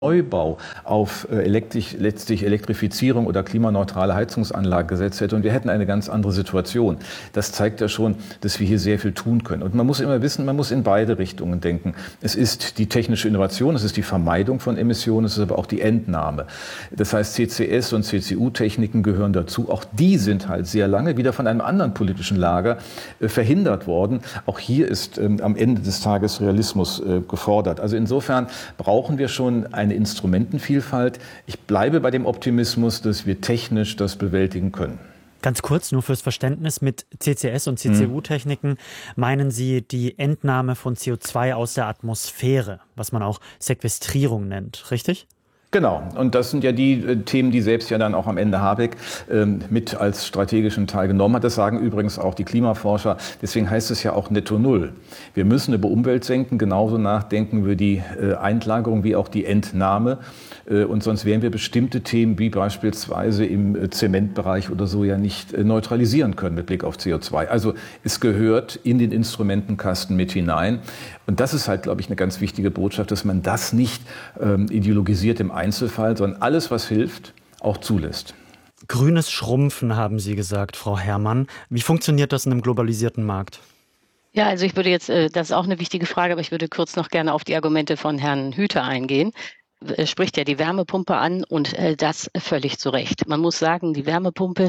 Neubau auf letztlich Elektrifizierung oder klimaneutrale Heizungsanlagen gesetzt hätte und wir hätten eine ganz andere Situation. Das zeigt ja schon, dass wir hier sehr viel tun können. Und man muss immer wissen, man muss in beide Richtungen denken. Es ist die technische Innovation, es ist die Vermeidung von Emissionen, es ist aber auch die Entnahme. Das heißt, CCS und CCU-Techniken gehören dazu. Auch die sind halt sehr lange wieder von einem anderen politischen Lager verhindert worden. Auch hier ist am Ende des Tages Realismus gefordert. Also insofern brauchen wir schon eine Instrumentenvielfalt. Ich bleibe bei dem Optimismus, dass wir technisch das bewältigen können. Ganz kurz, nur fürs Verständnis, mit CCS und CCU-Techniken meinen Sie die Entnahme von CO2 aus der Atmosphäre, was man auch Sequestrierung nennt, richtig? Genau, und das sind ja die Themen, die selbst ja dann auch am Ende Habeck mit als strategischen Teil genommen hat. Das sagen übrigens auch die Klimaforscher. Deswegen heißt es ja auch Netto Null. Wir müssen über Umwelt senken, genauso nachdenken über die Einlagerung wie auch die Entnahme. Und sonst werden wir bestimmte Themen wie beispielsweise im Zementbereich oder so ja nicht neutralisieren können mit Blick auf CO2. Also es gehört in den Instrumentenkasten mit hinein. Und das ist halt, glaube ich, eine ganz wichtige Botschaft, dass man das nicht ideologisiert im Einzelfall, sondern alles, was hilft, auch zulässt. Grünes Schrumpfen, haben Sie gesagt, Frau Herrmann. Wie funktioniert das in einem globalisierten Markt? Ja, also ich würde jetzt, das ist auch eine wichtige Frage, aber ich würde kurz noch gerne auf die Argumente von Herrn Hüter eingehen. Er spricht ja die Wärmepumpe an und das völlig zu Recht. Man muss sagen, die Wärmepumpe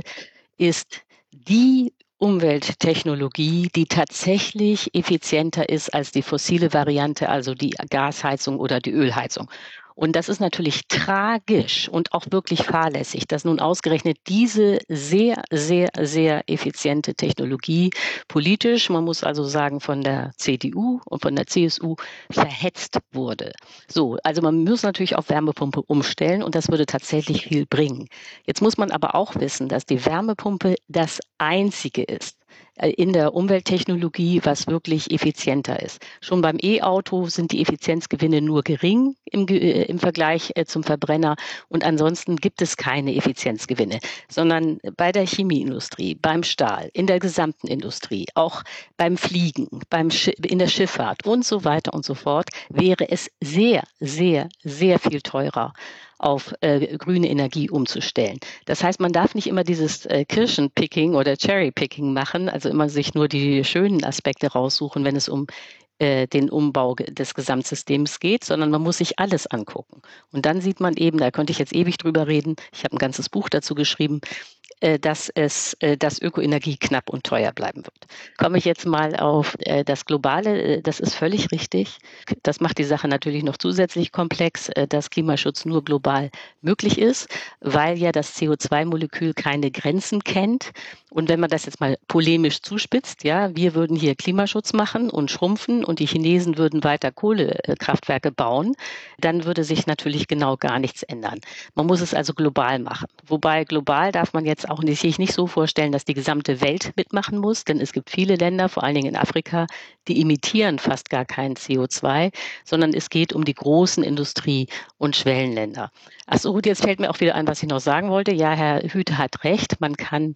ist die Umwelttechnologie, die tatsächlich effizienter ist als die fossile Variante, also die Gasheizung oder die Ölheizung. Und das ist natürlich tragisch und auch wirklich fahrlässig, dass nun ausgerechnet diese sehr, sehr, sehr effiziente Technologie politisch, man muss also sagen von der CDU und von der CSU, verhetzt wurde. So, also man muss natürlich auf Wärmepumpe umstellen und das würde tatsächlich viel bringen. Jetzt muss man aber auch wissen, dass die Wärmepumpe das Einzige ist in der Umwelttechnologie, was wirklich effizienter ist. Schon beim E-Auto sind die Effizienzgewinne nur gering im Vergleich zum Verbrenner und ansonsten gibt es keine Effizienzgewinne, sondern bei der Chemieindustrie, beim Stahl, in der gesamten Industrie, auch beim Fliegen, in der Schifffahrt und so weiter und so fort, wäre es sehr, sehr, sehr viel teurer, auf grüne Energie umzustellen. Das heißt, man darf nicht immer dieses Kirschenpicking oder Cherrypicking machen, also immer sich nur die schönen Aspekte raussuchen, wenn es um den Umbau des Gesamtsystems geht, sondern man muss sich alles angucken. Und dann sieht man eben, da könnte ich jetzt ewig drüber reden, ich habe ein ganzes Buch dazu geschrieben, dass Ökoenergie knapp und teuer bleiben wird. Komme ich jetzt mal auf das Globale, das ist völlig richtig. Das macht die Sache natürlich noch zusätzlich komplex, dass Klimaschutz nur global möglich ist, weil ja das CO2-Molekül keine Grenzen kennt. Und wenn man das jetzt mal polemisch zuspitzt, ja, wir würden hier Klimaschutz machen und schrumpfen und die Chinesen würden weiter Kohlekraftwerke bauen, dann würde sich natürlich genau gar nichts ändern. Man muss es also global machen. Wobei global darf man jetzt auch sich nicht so vorstellen, dass die gesamte Welt mitmachen muss, denn es gibt viele Länder, vor allen Dingen in Afrika, die emittieren fast gar kein CO2, sondern es geht um die großen Industrie- und Schwellenländer. Achso, gut, jetzt fällt mir auch wieder ein, was ich noch sagen wollte. Ja, Herr Hüte hat recht, man kann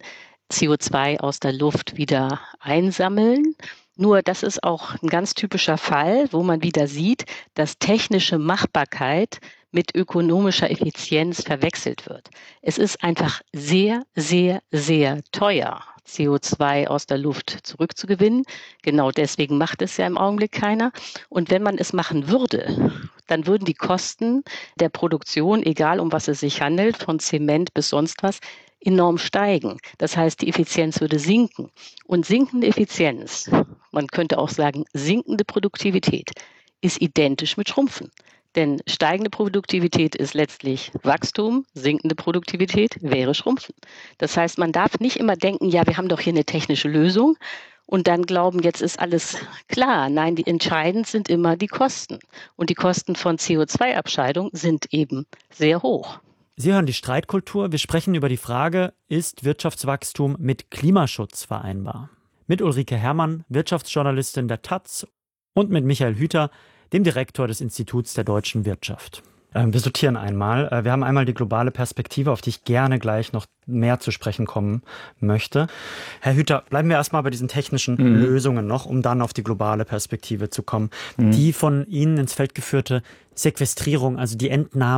CO2 aus der Luft wieder einsammeln. Nur das ist auch ein ganz typischer Fall, wo man wieder sieht, dass technische Machbarkeit mit ökonomischer Effizienz verwechselt wird. Es ist einfach sehr, sehr, sehr teuer, CO2 aus der Luft zurückzugewinnen. Genau deswegen macht es ja im Augenblick keiner. Und wenn man es machen würde, dann würden die Kosten der Produktion, egal um was es sich handelt, von Zement bis sonst was, enorm steigen. Das heißt, die Effizienz würde sinken. Und sinkende Effizienz, man könnte auch sagen, sinkende Produktivität, ist identisch mit Schrumpfen. Denn steigende Produktivität ist letztlich Wachstum, sinkende Produktivität wäre Schrumpfen. Das heißt, man darf nicht immer denken, ja, wir haben doch hier eine technische Lösung und dann glauben, jetzt ist alles klar. Nein, die entscheidend sind immer die Kosten. Und die Kosten von CO2-Abscheidung sind eben sehr hoch. Sie hören die Streitkultur. Wir sprechen über die Frage, ist Wirtschaftswachstum mit Klimaschutz vereinbar? Mit Ulrike Herrmann, Wirtschaftsjournalistin der taz und mit Michael Hüter, dem Direktor des Instituts der deutschen Wirtschaft. Wir sortieren einmal. Wir haben einmal die globale Perspektive, auf die ich gerne gleich noch mehr zu sprechen kommen möchte. Herr Hüter, bleiben wir erstmal bei diesen technischen Lösungen noch, um dann auf die globale Perspektive zu kommen. Die von Ihnen ins Feld geführte Sequestrierung, also die Entnahme